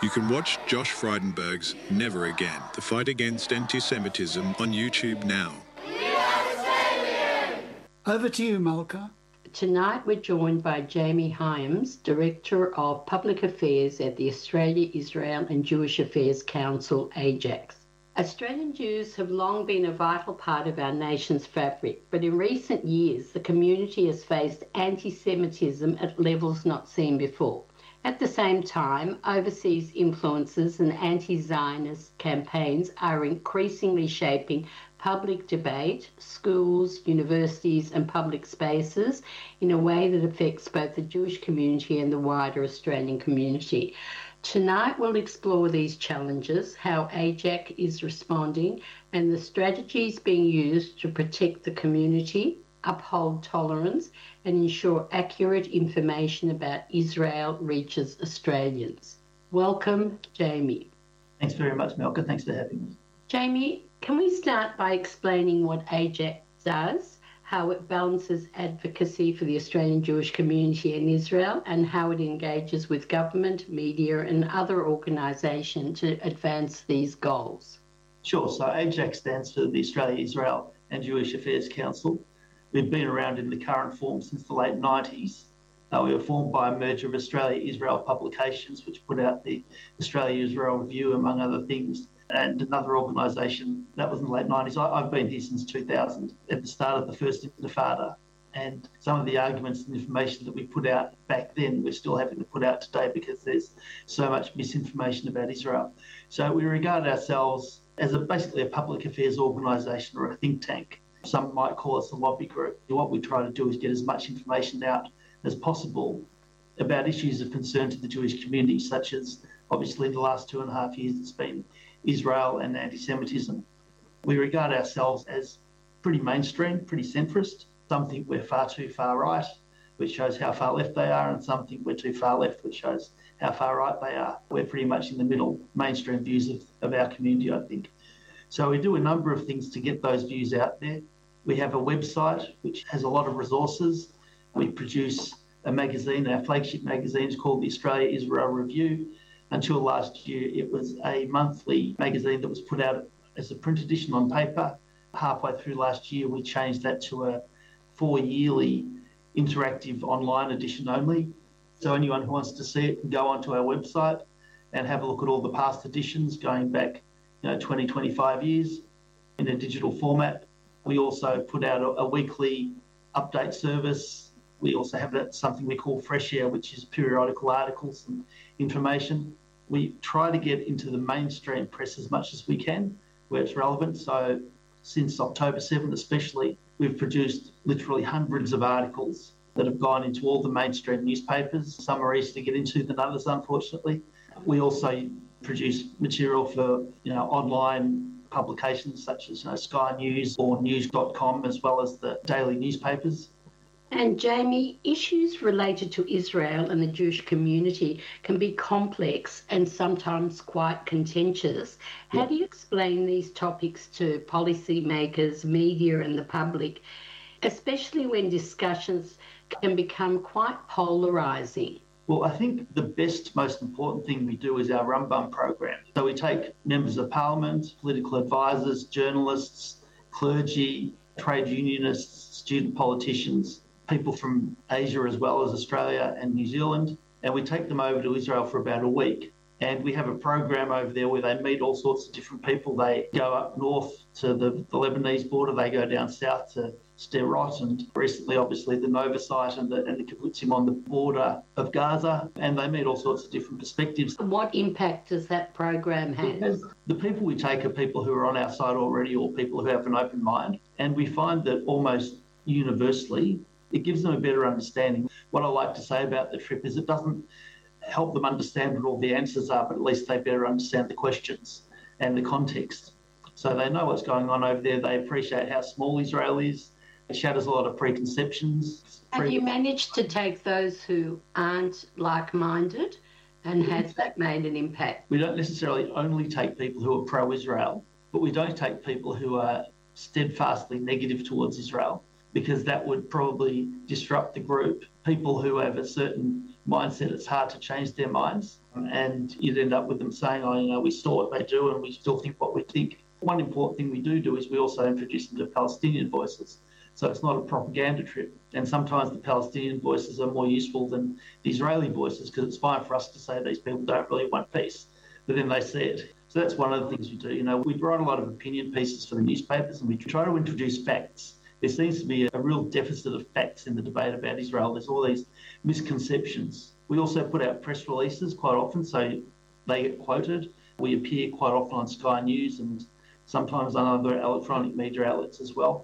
You can watch Josh Frydenberg's Never Again, the fight against anti-Semitism on YouTube now. Over to you, Malka. Tonight we're joined by Jamie Hyams, Director of Public Affairs at the Australia, Israel and Jewish Affairs Council, AJAX. Australian Jews have long been a vital part of our nation's fabric, but in recent years the community has faced anti-Semitism at levels not seen before. At the same time, overseas influences and anti-Zionist campaigns are increasingly shaping public debate, schools, universities and public spaces in a way that affects both the Jewish community and the wider Australian community. Tonight we'll explore these challenges, how AJAC is responding and the strategies being used to protect the community, uphold tolerance and ensure accurate information about Israel reaches Australians. Welcome, Jamie. Thanks very much, Malka. Thanks for having me. Jamie, can we start by explaining what AJAC does, how it balances advocacy for the Australian Jewish community in Israel, and how it engages with government, media and other organisations to advance these goals? Sure. So AJAC stands for the Australia, Israel and Jewish Affairs Council. We've been around in the current form since the late 90s. We were formed by a merger of Australia Israel Publications, which put out the Australia Israel Review, among other things, and another organisation. That was in the late 90s. I've been here since 2000, at the start of the first Intifada. And some of the arguments and information that we put out back then, we're still having to put out today because there's so much misinformation about Israel. So we regard ourselves as basically a public affairs organisation or a think tank. Some might call us a lobby group. What we try to do is get as much information out as possible about issues of concern to the Jewish community, such as, obviously, in the last 2.5 years, it's been Israel and anti-Semitism. We regard ourselves as pretty mainstream, pretty centrist. Some think we're far too far right, which shows how far left they are, and some think we're too far left, which shows how far right they are. We're pretty much in the middle, mainstream views of our community, I think. So we do a number of things to get those views out there. We have a website which has a lot of resources. We produce a magazine, our flagship magazine is called the Australia Israel Review. Until last year, it was a monthly magazine that was put out as a print edition on paper. Halfway through last year, we changed that to a 4-yearly interactive online edition only. So anyone who wants to see it can go onto our website and have a look at all the past editions going back 20, 25 years in a digital format. We also put out a weekly update service. We also have something we call Fresh Air, which is periodical articles and information. We try to get into the mainstream press as much as we can, where it's relevant. So since October 7th especially, we've produced literally hundreds of articles that have gone into all the mainstream newspapers. Some are easier to get into than others, unfortunately. We also produce material for online publications such as Sky News or news.com, as well as the daily newspapers. And Jamie, issues related to Israel and the Jewish community can be complex and sometimes quite contentious. How do you explain these topics to policymakers, media and the public, especially when discussions can become quite polarising? Well, I think the best, most important thing we do is our Rambam program. So we take members of parliament, political advisors, journalists, clergy, trade unionists, student politicians, people from Asia as well as Australia and New Zealand, and we take them over to Israel for about a week. And we have a program over there where they meet all sorts of different people. They go up north to the Lebanese border, they go down south to Sderot, and recently, obviously, the Nova site and the kibbutzim on the border of Gaza, and they meet all sorts of different perspectives. What impact does that program have? The people we take are people who are on our side already or people who have an open mind, and we find that almost universally, it gives them a better understanding. What I like to say about the trip is it doesn't help them understand what all the answers are, but at least they better understand the questions and the context. So they know what's going on over there. They appreciate how small Israel is. It shatters a lot of preconceptions. Have you managed to take those who aren't like-minded, and has that made an impact? We don't necessarily only take people who are pro-Israel, but we don't take people who are steadfastly negative towards Israel, because that would probably disrupt the group people who have a certain mindset, it's hard to change their minds. And you'd end up with them saying, oh, you know, we saw what they do and we still think what we think. One important thing we do is we also introduce them to Palestinian voices. So it's not a propaganda trip. And sometimes the Palestinian voices are more useful than the Israeli voices, because it's fine for us to say these people don't really want peace, but then they say it. So that's one of the things we do. You know, we write a lot of opinion pieces for the newspapers and we try to introduce facts. There seems to be a real deficit of facts in the debate about Israel. There's all these misconceptions. We also put out press releases quite often, so they get quoted. We appear quite often on Sky News and sometimes on other electronic media outlets as well.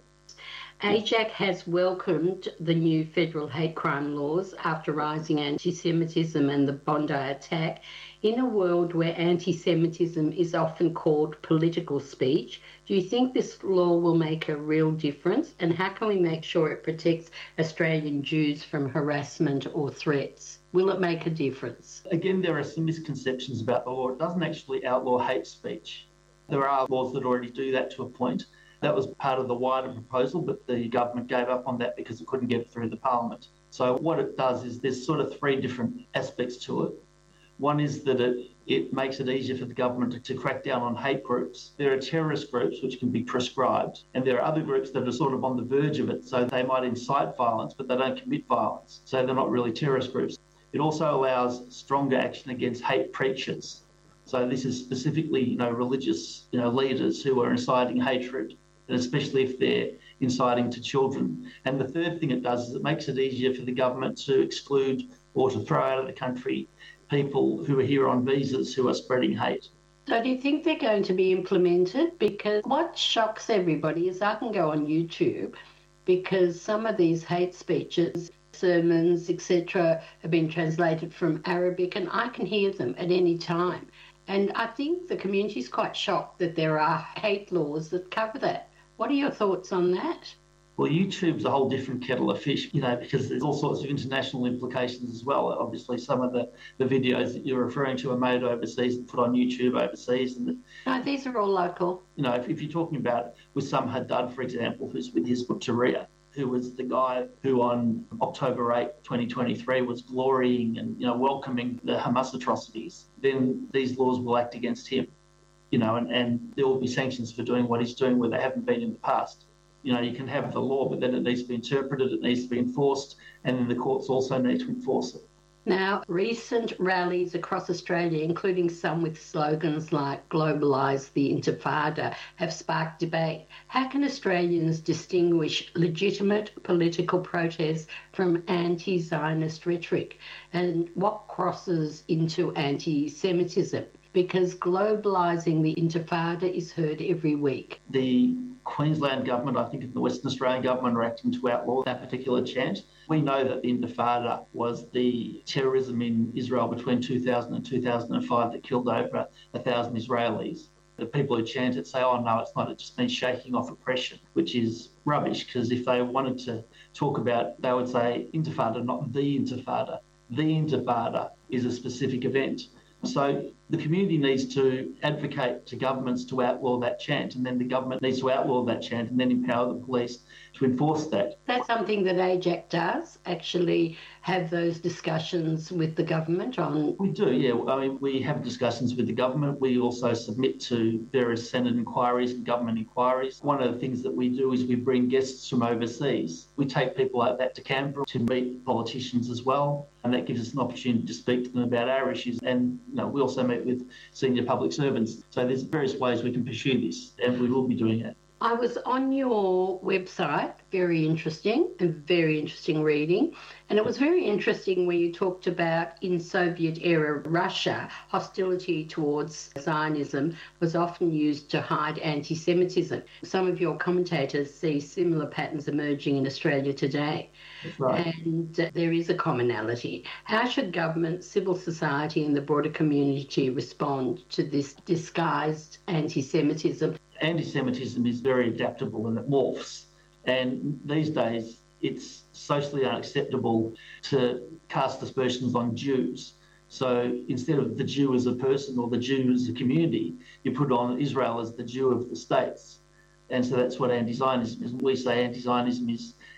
AJAC has welcomed the new federal hate crime laws after rising anti-Semitism and the Bondi attack. In a world where anti-Semitism is often called political speech, do you think this law will make a real difference? And how can we make sure it protects Australian Jews from harassment or threats? Will it make a difference? Again, there are some misconceptions about the law. It doesn't actually outlaw hate speech. There are laws that already do that to a point. That was part of the wider proposal, but the government gave up on that because it couldn't get it through the parliament. So what it does is there's sort of three different aspects to it. One is that it makes it easier for the government to crack down on hate groups. There are terrorist groups which can be prescribed, and there are other groups that are sort of on the verge of it. So they might incite violence, but they don't commit violence. So they're not really terrorist groups. It also allows stronger action against hate preachers. So this is specifically, religious, leaders who are inciting hatred, and especially if they're inciting to children. And the third thing it does is it makes it easier for the government to exclude or to throw out of the country people who are here on visas who are spreading hate. So do you think they're going to be implemented? Because what shocks everybody is I can go on YouTube because some of these hate speeches, sermons, etc., have been translated from Arabic and I can hear them at any time. And I think the community is quite shocked that there are hate laws that cover that. What are your thoughts on that? Well, YouTube's a whole different kettle of fish, because there's all sorts of international implications as well. Obviously, some of the videos that you're referring to are made overseas and put on YouTube overseas. And no, these are all local. If you're talking about Wissam Haddad, for example, who's with Hizb ut-Tahrir, who was the guy who on October 8, 2023 was glorying and, welcoming the Hamas atrocities, then these laws will act against him, and there will be sanctions for doing what he's doing where they haven't been in the past. You can have the law, but then it needs to be interpreted, it needs to be enforced, and then the courts also need to enforce it. Now, recent rallies across Australia, including some with slogans like Globalise the Intifada, have sparked debate. How can Australians distinguish legitimate political protest from anti-Zionist rhetoric? And what crosses into anti-Semitism? Because globalising the Intifada is heard every week. The Queensland government, I think, and the Western Australian government are acting to outlaw that particular chant. We know that the Intifada was the terrorism in Israel between 2000 and 2005 that killed over 1,000 Israelis. The people who chant it say, oh, no, it's not. It just means shaking off oppression, which is rubbish, because if they wanted to talk about, they would say Intifada, not the Intifada. The Intifada is a specific event. So the community needs to advocate to governments to outlaw that chant, and then the government needs to outlaw that chant and then empower the police to enforce that. That's something that AJAC does, actually have those discussions with the government on? We do, yeah. We have discussions with the government. We also submit to various Senate inquiries and government inquiries. One of the things that we do is we bring guests from overseas. We take people like that to Canberra to meet politicians as well, and that gives us an opportunity to speak to them about our issues. And we also meet with senior public servants. So there's various ways we can pursue this, and we will be doing it. I was on your website, very interesting reading. And it was very interesting where you talked about in Soviet-era Russia, hostility towards Zionism was often used to hide anti-Semitism. Some of your commentators see similar patterns emerging in Australia today. That's right. And there is a commonality. How should government, civil society and the broader community respond to this disguised anti-Semitism? Anti-Semitism is very adaptable and it morphs. And these days, it's socially unacceptable to cast aspersions on Jews. So instead of the Jew as a person or the Jew as a community, you put on Israel as the Jew of the states. And so that's what anti-Zionism is. We say anti-Zionism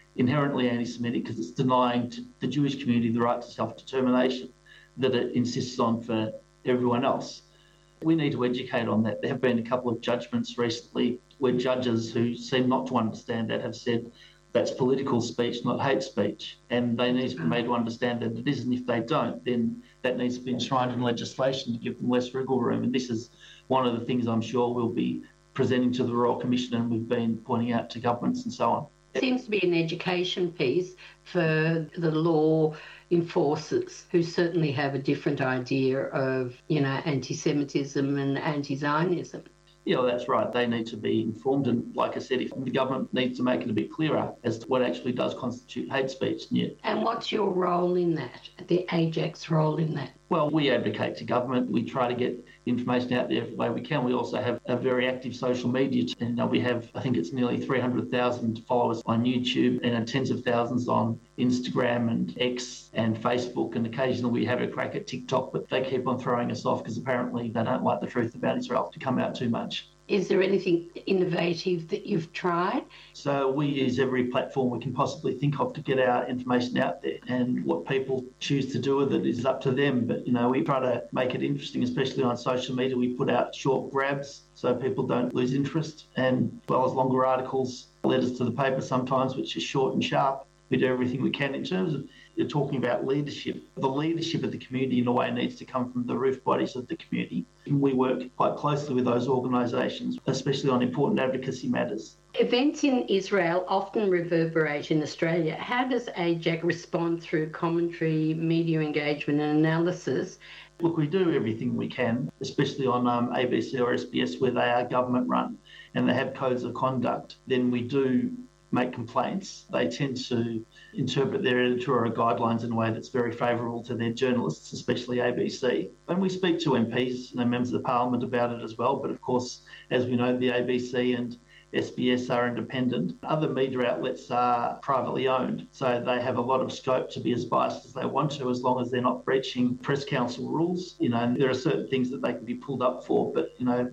inherently anti-Semitic because it's denying to the Jewish community the right to self-determination that it insists on for everyone else. We need to educate on that. There have been a couple of judgments recently where judges who seem not to understand that have said that's political speech, not hate speech, and they need to be made to understand that it is, and if they don't, then that needs to be enshrined in legislation to give them less wriggle room. And this is one of the things I'm sure we'll be presenting to the Royal Commission, and we've been pointing out to governments and so on. It seems to be an education piece for the law enforcers who certainly have a different idea of, anti-Semitism and anti-Zionism. Yeah, that's right. They need to be informed. And like I said, if the government needs to make it a bit clearer as to what actually does constitute hate speech. And what's your role in that, the AJAC's role in that? Well, we advocate to government. We try to get information out there every way we can. We also have a very active social media. And we have, I think it's nearly 300,000 followers on YouTube and tens of thousands on Instagram and X and Facebook. And occasionally we have a crack at TikTok, but they keep on throwing us off because apparently they don't like the truth about Israel to come out too much. Is there anything innovative that you've tried? So we use every platform we can possibly think of to get our information out there, and what people choose to do with it is up to them. But, we try to make it interesting, especially on social media. We put out short grabs so people don't lose interest, and as well as longer articles, letters to the paper sometimes, which is short and sharp. We do everything we can in terms of you're talking about leadership. The leadership of the community, in a way, needs to come from the roof bodies of the community. We work quite closely with those organisations, especially on important advocacy matters. Events in Israel often reverberate in Australia. How does AJAC respond through commentary, media engagement and analysis? Look, we do everything we can, especially on ABC or SBS, where they are government run and they have codes of conduct. Then we do make complaints. They tend to interpret their editorial guidelines in a way that's very favourable to their journalists, especially ABC. And we speak to MPs, members of Parliament about it as well. But of course, as we know, the ABC and SBS are independent. Other media outlets are privately owned, so they have a lot of scope to be as biased as they want to, as long as they're not breaching press council rules. And there are certain things that they can be pulled up for, but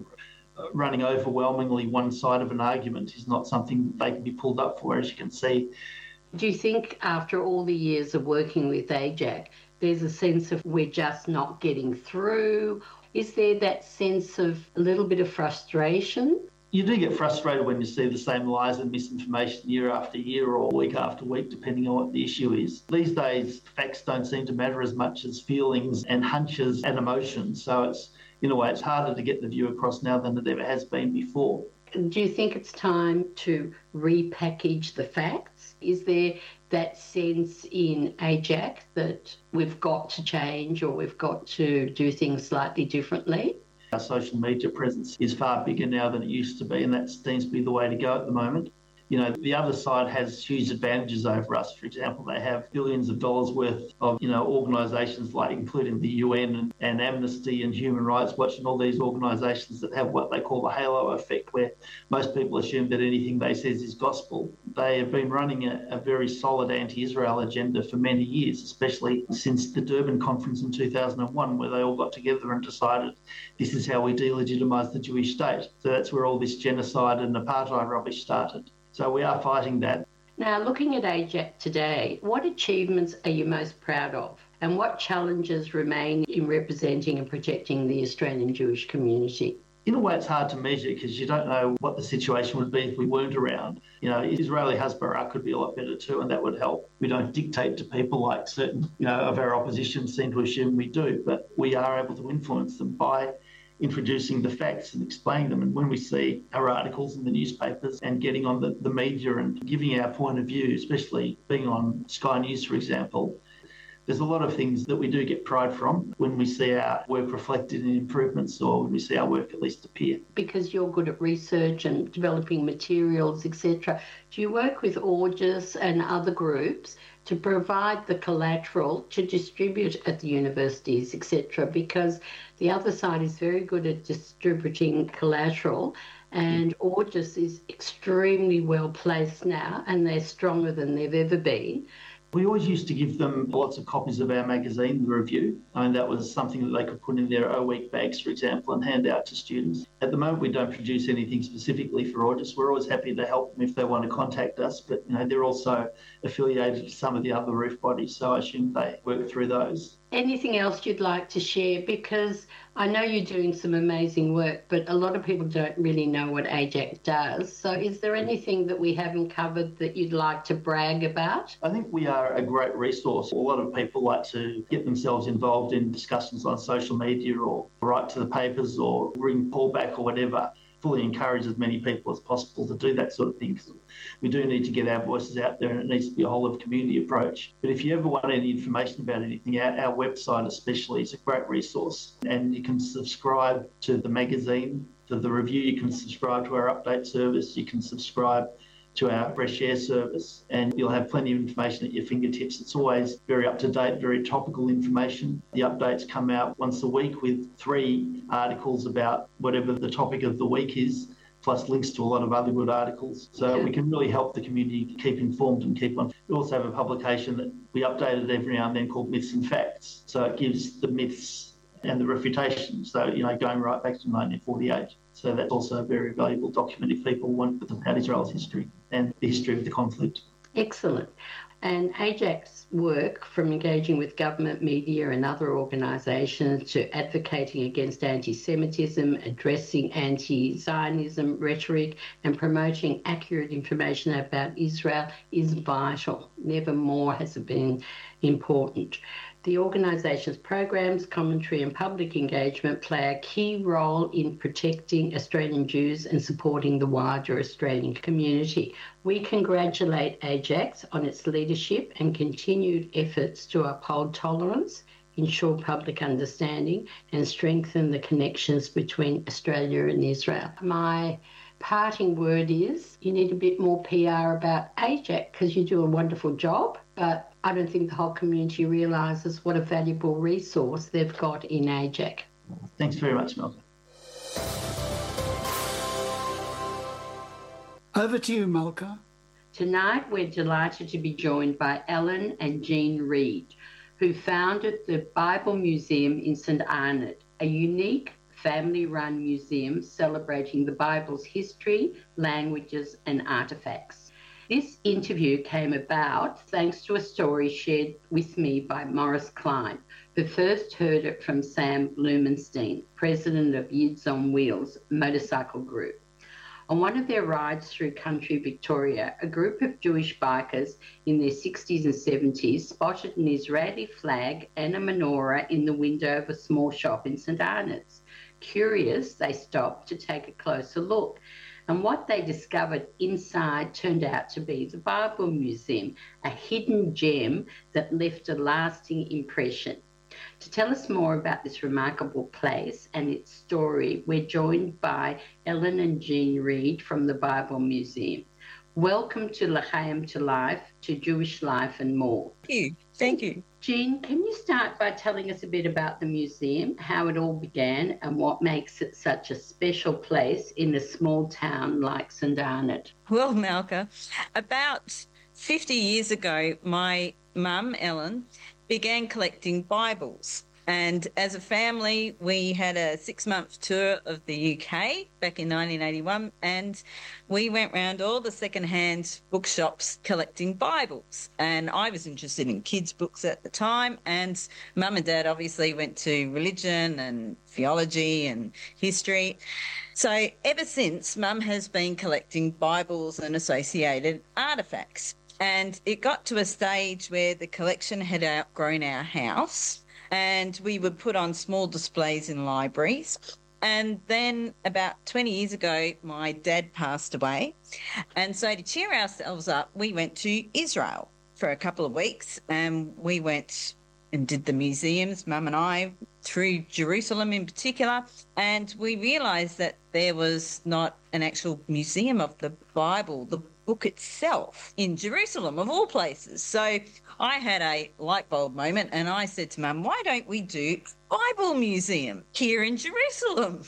running overwhelmingly one side of an argument is not something they can be pulled up for, as you can see. Do you think after all the years of working with AJAC, there's a sense of we're just not getting through? Is there that sense of a little bit of frustration? You do get frustrated when you see the same lies and misinformation year after year or week after week, depending on what the issue is. These days, facts don't seem to matter as much as feelings and hunches and emotions. So it's, in a way, it's harder to get the view across now than it ever has been before. Do you think it's time to repackage the facts? Is there that sense in AJAC that we've got to change or we've got to do things slightly differently? Our social media presence is far bigger now than it used to be, and that seems to be the way to go at the moment. The other side has huge advantages over us. For example, they have billions of dollars worth of, organisations like including the UN and Amnesty and Human Rights Watch and all these organisations that have what they call the halo effect, where most people assume that anything they say is gospel. They have been running a very solid anti-Israel agenda for many years, especially since the Durban conference in 2001, where they all got together and decided this is how we delegitimise the Jewish state. So that's where all this genocide and apartheid rubbish started. So we are fighting that. Now, looking at AJAC today, what achievements are you most proud of? And what challenges remain in representing and protecting the Australian Jewish community? In a way, it's hard to measure because you don't know what the situation would be if we weren't around. Israeli Hasbara could be a lot better too, and that would help. We don't dictate to people like certain, of our opposition seem to assume we do, but we are able to influence them by introducing the facts and explaining them. And when we see our articles in the newspapers and getting on the media and giving our point of view, especially being on Sky News, for example, there's a lot of things that we do get pride from when we see our work reflected in improvements or when we see our work at least appear. Because you're good at research and developing materials, etc., do you work with Augis and other groups to provide the collateral to distribute at the universities, etc.? Because the other side is very good at distributing collateral, and Augis is extremely well placed now, and they're stronger than they've ever been. We always used to give them lots of copies of our magazine, The Review. I mean, that was something that they could put in their O-Week bags, for example, and hand out to students. At the moment, we don't produce anything specifically for August. We're always happy to help them if they want to contact us, but they're also affiliated to some of the other roof bodies, so I assume they work through those. Anything else you'd like to share? Because I know you're doing some amazing work, but a lot of people don't really know what AJAC does. So is there anything that we haven't covered that you'd like to brag about? I think we are a great resource. A lot of people like to get themselves involved in discussions on social media or write to the papers or ring Paul back or whatever. Fully encourage as many people as possible to do that sort of thing. We do need to get our voices out there, and it needs to be a whole of community approach. But if you ever want any information about anything, our website especially is a great resource, and you can subscribe to the magazine, to The Review. You can subscribe to our update service. You can subscribe to our Fresh Air service, and you'll have plenty of information at your fingertips. It's always very up-to-date, very topical information. The updates come out once a week with 3 articles about whatever the topic of the week is, plus links to a lot of other good articles. So we can really help the community keep informed and keep on. We also have a publication that we updated every now and then called Myths and Facts. So it gives the myths and the refutation. So, going right back to 1948. So that's also a very valuable document if people want about Israel's history and the history of the conflict. Excellent. And AJAC's work, from engaging with government, media and other organisations to advocating against anti-Semitism, addressing anti-Zionism rhetoric and promoting accurate information about Israel, is vital. Never more has it been important. The organisation's programs, commentary and public engagement play a key role in protecting Australian Jews and supporting the wider Australian community. We congratulate AJAC on its leadership and continued efforts to uphold tolerance, ensure public understanding and strengthen the connections between Australia and Israel. My parting word is you need a bit more PR about AJAC because you do a wonderful job, but I don't think the whole community realises what a valuable resource they've got in AJAC. Thanks very much, Malcolm. Over to you, Malka. Tonight we're delighted to be joined by Ellen and Jean Reid, who founded the Bible Museum in St Arnott, a unique family-run museum celebrating the Bible's history, languages and artefacts. This interview came about thanks to a story shared with me by Morris Klein, who first heard it from Sam Blumenstein, president of Yids on Wheels motorcycle group. On one of their rides through country Victoria, a group of Jewish bikers in their 60s and 70s spotted an Israeli flag and a menorah in the window of a small shop in St Arnott. Curious, they stopped to take a closer look. And what they discovered inside turned out to be the Bible Museum, a hidden gem that left a lasting impression. To tell us more about this remarkable place and its story, we're joined by Ellen and Jean Reid from the Bible Museum. Welcome to L'chaim to Life, to Jewish Life and More. Thank you. Jean, can you start by telling us a bit about the museum, how it all began and what makes it such a special place in a small town like St Arnott? Well, Malka, about 50 years ago, my mum, Ellen, began collecting Bibles. And as a family, we had a 6-month tour of the UK back in 1981, and we went round all the second-hand bookshops collecting Bibles. And I was interested in kids' books at the time, and Mum and Dad obviously went to religion and theology and history. So ever since, Mum has been collecting Bibles and associated artefacts. And it got to a stage where the collection had outgrown our house, and we would put on small displays in libraries. And then about 20 years ago, my dad passed away. And so to cheer ourselves up, we went to Israel for a couple of weeks, and we went and did the museums, Mum and I, through Jerusalem in particular. And we realised that there was not an actual museum of the Bible. The book itself in Jerusalem, of all places. So I had a light bulb moment and I said to Mum, why don't we do Bible museum here in Jerusalem?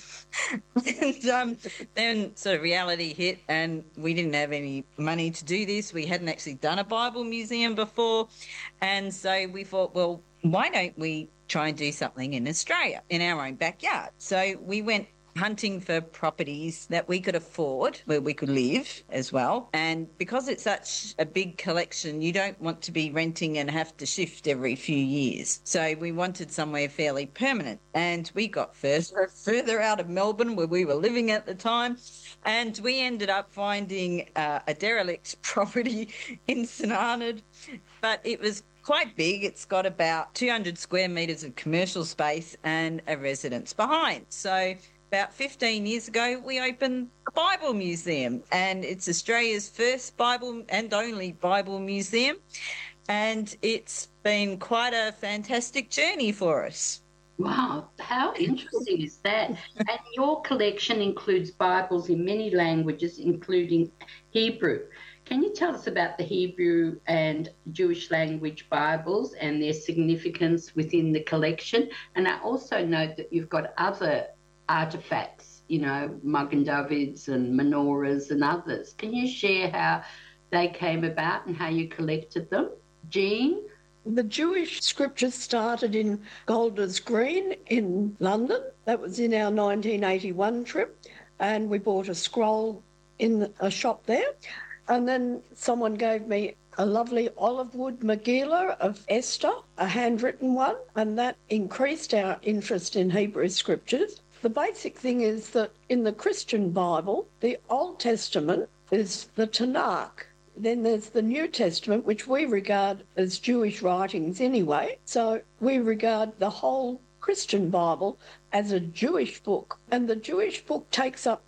And then sort of reality hit and we didn't have any money to do this. We hadn't actually done a Bible museum before. And so we thought, well, why don't we try and do something in Australia, in our own backyard? So we went hunting for properties that we could afford, where we could live as well. And because it's such a big collection, you don't want to be renting and have to shift every few years. So we wanted somewhere fairly permanent. And we got further out of Melbourne, where we were living at the time. And we ended up finding a derelict property in St Arnaud. But it was quite big. It's got about 200 square metres of commercial space and a residence behind. So about 15 years ago, we opened the Bible Museum, and it's Australia's first Bible and only Bible museum. And it's been quite a fantastic journey for us. Wow, how interesting is that? And your collection includes Bibles in many languages, including Hebrew. Can you tell us about the Hebrew and Jewish language Bibles and their significance within the collection? And I also note that you've got other artefacts, you know, Magen Davids and menorahs and others. Can you share how they came about and how you collected them? Jean? The Jewish scriptures started in Golders Green in London. That was in our 1981 trip. And we bought a scroll in a shop there. And then someone gave me a lovely olive wood Megillah of Esther, a handwritten one, and that increased our interest in Hebrew scriptures. The basic thing is that in the Christian Bible, the Old Testament is the Tanakh. Then there's the New Testament, which we regard as Jewish writings anyway. So we regard the whole Christian Bible as a Jewish book. And the Jewish book takes up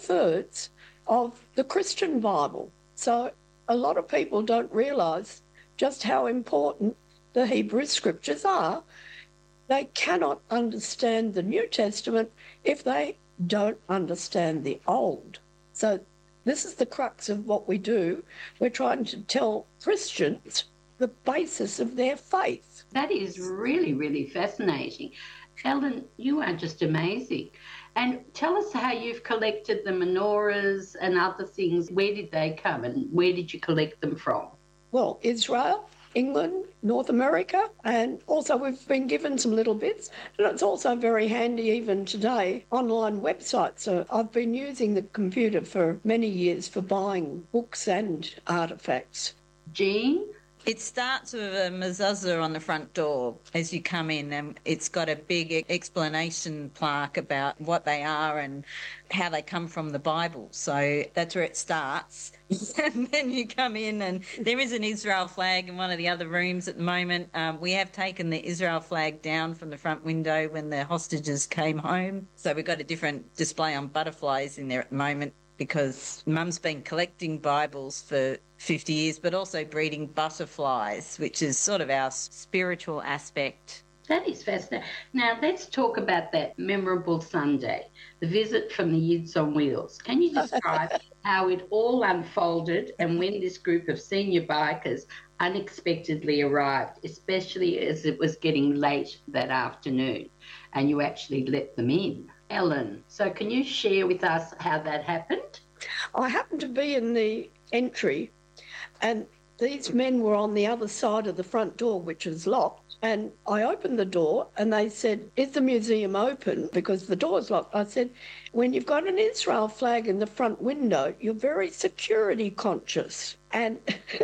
2/3 of the Christian Bible. So a lot of people don't realise just how important the Hebrew scriptures are. They cannot understand the New Testament if they don't understand the Old. So this is the crux of what we do. We're trying to tell Christians the basis of their faith. That is really, really fascinating. Ellen, you are just amazing. And tell us how you've collected the menorahs and other things. Where did they come and where did you collect them from? Well, Israel, England, North America, and also we've been given some little bits. And it's also very handy even today, online websites. So I've been using the computer for many years for buying books and artefacts. Jean? It starts with a mezuzah on the front door as you come in, and it's got a big explanation plaque about what they are and how they come from the Bible. So that's where it starts. And then you come in and there is an Israel flag in one of the other rooms at the moment. We have taken the Israel flag down from the front window when the hostages came home. So we've got a different display on butterflies in there at the moment, because Mum's been collecting Bibles for 50 years, but also breeding butterflies, which is sort of our spiritual aspect. That is fascinating. Now, let's talk about that memorable Sunday, the visit from the Yids on Wheels. Can you describe how it all unfolded and when this group of senior bikers unexpectedly arrived, especially as it was getting late that afternoon and you actually let them in? Ellen, so can you share with us how that happened? I happened to be in the entry and these men were on the other side of the front door, which is locked. And I opened the door and they said, "Is the museum open?" Because the door's locked. I said, "When you've got an Israel flag in the front window, you're very security conscious." And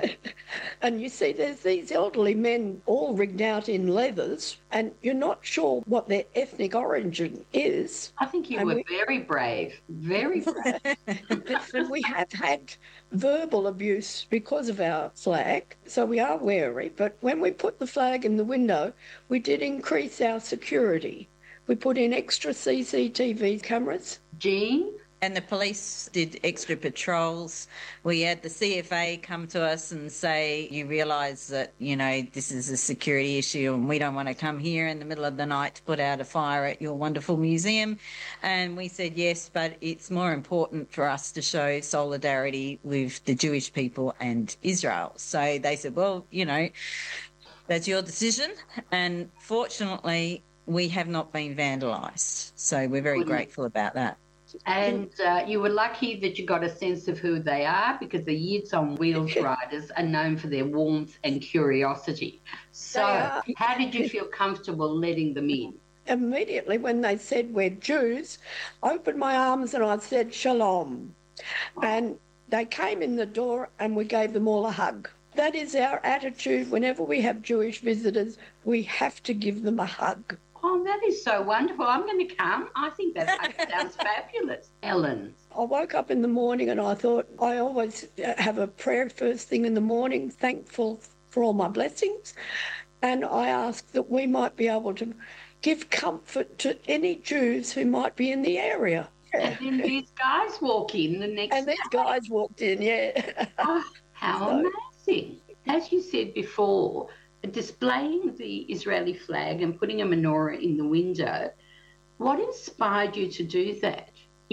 and you see there's these elderly men all rigged out in leathers and you're not sure what their ethnic origin is. I think you were very brave, very brave. And we have had verbal abuse because of our flag, so we are wary. But when we put the flag in the window, we did increase our security. We put in extra CCTV cameras. Jean, And the police did extra patrols. We had the CFA come to us and say, you realise that, this is a security issue and we don't want to come here in the middle of the night to put out a fire at your wonderful museum. And we said, yes, but it's more important for us to show solidarity with the Jewish people and Israel. So they said, well, that's your decision. And fortunately, we have not been vandalised. So we're very grateful about that. And you were lucky that you got a sense of who they are, because the Yid's on Wheels riders are known for their warmth and curiosity. So how did you feel comfortable letting them in? Immediately when they said we're Jews, I opened my arms and I said shalom. And they came in the door and we gave them all a hug. That is our attitude. Whenever we have Jewish visitors, we have to give them a hug. Oh, that is so wonderful. I'm going to come. I think that sounds fabulous. Ellen. I woke up in the morning and I thought, I always have a prayer first thing in the morning, thankful for all my blessings. And I asked that we might be able to give comfort to any Jews who might be in the area. And then these guys walk in the next day. And these guys walked in, yeah. Oh, how amazing. As you said before, displaying the Israeli flag and putting a menorah in the window, what inspired you to do that?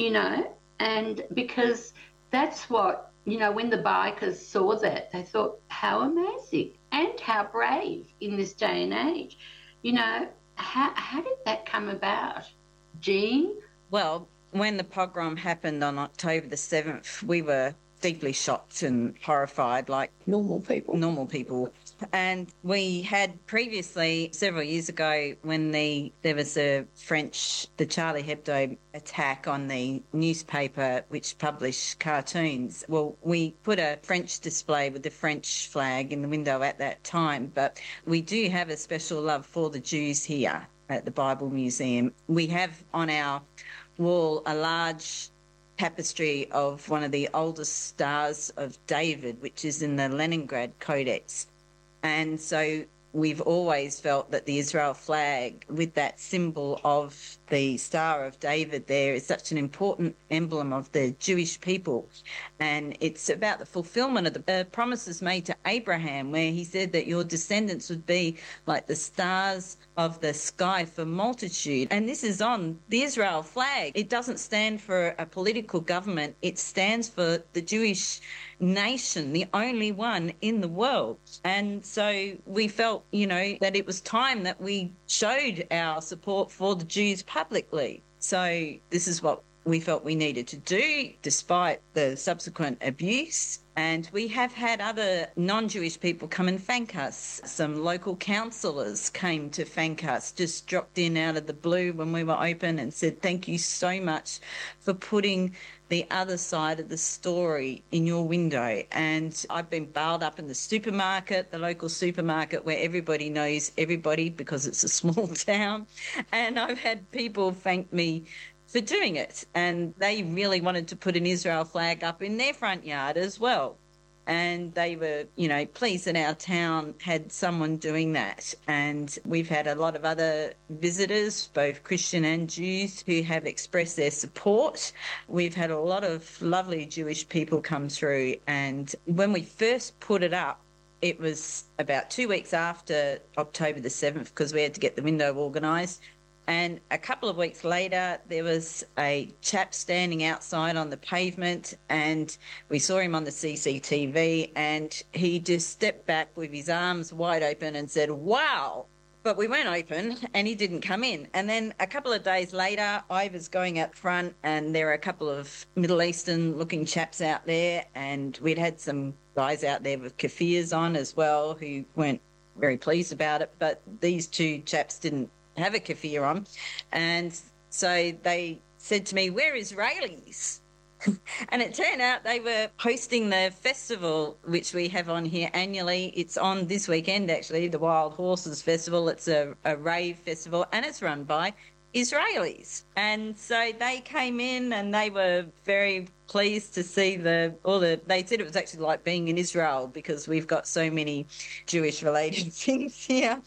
And because that's what, when the bikers saw that, they thought, how amazing and how brave in this day and age. How did that come about? Jean? Well, when the pogrom happened on October the 7th, we were deeply shocked and horrified, like normal people. And we had previously, several years ago, when there was the Charlie Hebdo attack on the newspaper which published cartoons. Well, we put a French display with the French flag in the window at that time, but we do have a special love for the Jews here at the Bible Museum. We have on our wall a large tapestry of one of the oldest stars of David, which is in the Leningrad Codex. And so we've always felt that the Israel flag, with that symbol of the Star of David there, is such an important emblem of the Jewish people. And it's about the fulfillment of the promises made to Abraham, where he said that your descendants would be like the stars of the sky for multitude. And this is on the Israel flag. It doesn't stand for a political government. It stands for the Jewish nation, the only one in the world. And so we felt, that it was time that we showed our support for the Jews publicly. So this is what we felt we needed to do, despite the subsequent abuse. And we have had other non-Jewish people come and thank us. Some local councillors came to thank us, just dropped in out of the blue when we were open and said, thank you so much for putting the other side of the story in your window. And I've been bailed up in the supermarket, the local supermarket where everybody knows everybody because it's a small town. And I've had people thank me for doing it. And they really wanted to put an Israel flag up in their front yard as well. And they were, pleased that our town had someone doing that. And we've had a lot of other visitors, both Christian and Jews, who have expressed their support. We've had a lot of lovely Jewish people come through. And when we first put it up, it was about 2 weeks after October the 7th, because we had to get the window organised. And a couple of weeks later, there was a chap standing outside on the pavement, and we saw him on the CCTV, and he just stepped back with his arms wide open and said, wow. But we weren't open, and he didn't come in. And then a couple of days later, I was going out front, and there were a couple of Middle Eastern-looking chaps out there, and we'd had some guys out there with kafirs on as well who weren't very pleased about it. But these two chaps didn't have a kafir on, and so they said to me, we're Israelis. And it turned out they were hosting the festival which we have on here annually. It's on this weekend, actually, the Wild Horses Festival. It's a rave festival, and it's run by Israelis. And so they came in and they were very pleased to see they said it was actually like being in Israel, because we've got so many Jewish related things here.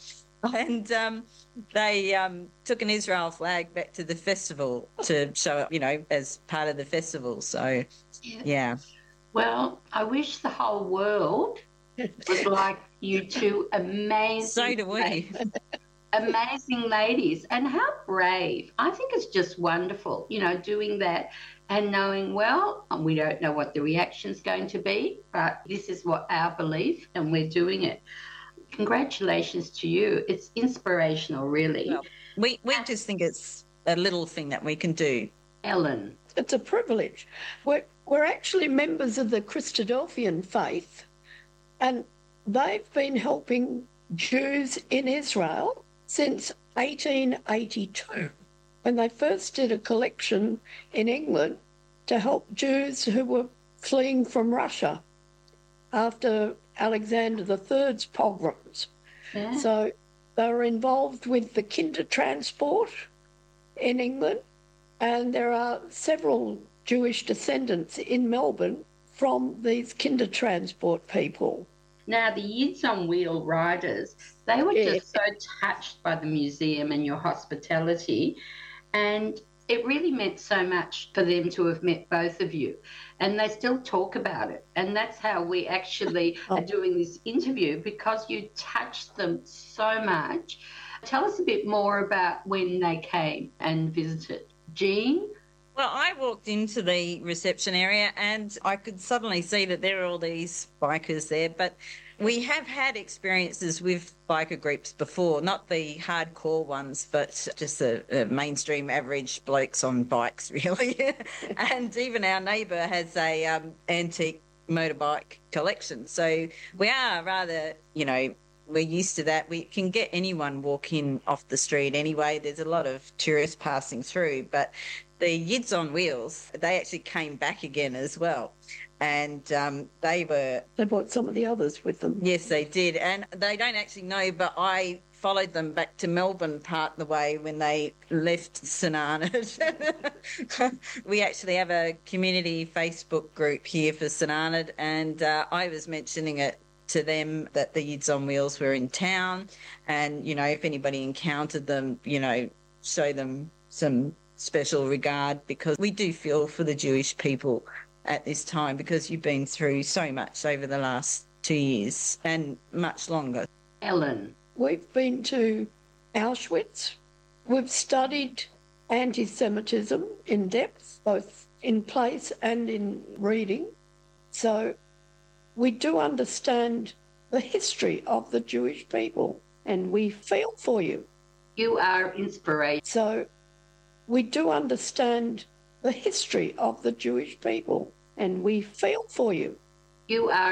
And they took an Israel flag back to the festival to show it, you know, as part of the festival. So, yeah. Well, I wish the whole world was like you two amazing. So do we. Amazing ladies. And how brave. I think it's just wonderful, you know, doing that and knowing, well, we don't know what the reaction's going to be, but this is what our belief, and we're doing it. Congratulations to you. It's inspirational, really. Well, we just think it's a little thing that we can do. Ellen. It's a privilege. We're actually members of the Christadelphian faith, and they've been helping Jews in Israel since 1882, when they first did a collection in England to help Jews who were fleeing from Russia after Alexander III's pogroms. Yeah. So they were involved with the kinder transport in England, and there are several Jewish descendants in Melbourne from these kinder transport people. Now, the Yids on Wheel riders, they were just so touched by the museum and your hospitality, and it really meant so much for them to have met both of you. And they still talk about it. And that's how we actually are doing this interview, because you touched them so much. Tell us a bit more about when they came and visited. Jean? Well, I walked into the reception area and I could suddenly see that there are all these bikers there, but we have had experiences with biker groups before, not the hardcore ones, but just the mainstream average blokes on bikes, really. And even our neighbour has a antique motorbike collection. So we are rather, you know, we're used to that. We can get anyone walking off the street anyway. There's a lot of tourists passing through, but the Yids on Wheels, they actually came back again as well. And they brought some of the others with them. Yes, they did. And they don't actually know, but I followed them back to Melbourne part of the way when they left St Arnaud. We actually have a community Facebook group here for St Arnaud, and I was mentioning it to them that the Yids on Wheels were in town, and, you know, if anybody encountered them, you know, show them some special regard, because we do feel for the Jewish people at this time, because you've been through so much over the last 2 years and much longer. Ellen. We've been to Auschwitz. We've studied anti-Semitism in depth, both in place and in reading. So we do understand the history of the Jewish people, and we feel for you. You are inspiration. So we do understand the history of the Jewish people, and we feel for you. You are